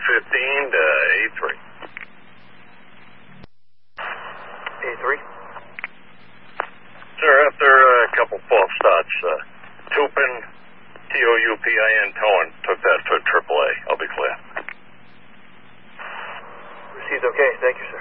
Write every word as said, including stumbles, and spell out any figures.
fifteen to A three. A three? Sir, after a couple false starts, uh, Toupin, T O U P I N, towing, took that for triple A. I'll be clear. Received okay. Thank you, sir.